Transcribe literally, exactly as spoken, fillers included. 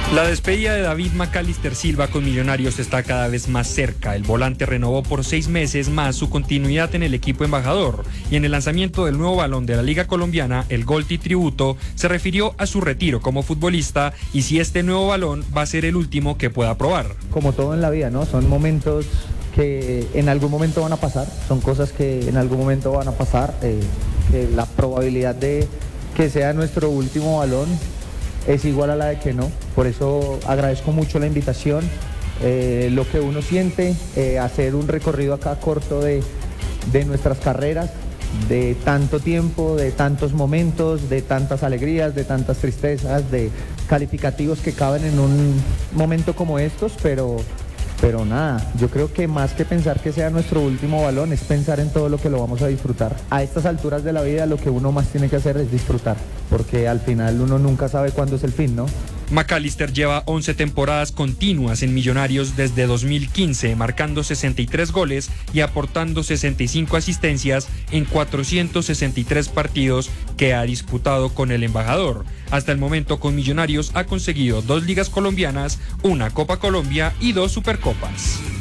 La despedida de David McAllister Silva con Millonarios está cada vez más cerca. El volante renovó por seis meses más su continuidad en el equipo embajador y en el lanzamiento del nuevo balón de la Liga Colombiana, el Golti Tributo, se refirió a su retiro como futbolista y si este nuevo balón va a ser el último que pueda probar. Como todo en la vida, ¿no? Son momentos que en algún momento van a pasar, son cosas que en algún momento van a pasar. Eh, eh, la probabilidad de que sea nuestro último balón es igual a la de que no, por eso agradezco mucho la invitación, eh, lo que uno siente, eh, hacer un recorrido acá corto de, de nuestras carreras, de tanto tiempo, de tantos momentos, de tantas alegrías, de tantas tristezas, de calificativos que caben en un momento como estos, pero... Pero nada, yo creo que más que pensar que sea nuestro último balón es pensar en todo lo que lo vamos a disfrutar. A estas alturas de la vida lo que uno más tiene que hacer es disfrutar, porque al final uno nunca sabe cuándo es el fin, ¿no? McAllister lleva once temporadas continuas en Millonarios desde dos mil quince, marcando sesenta y tres goles y aportando sesenta y cinco asistencias en cuatrocientos sesenta y tres partidos que ha disputado con el embajador. Hasta el momento con Millonarios ha conseguido dos ligas colombianas, una Copa Colombia y dos Supercopas.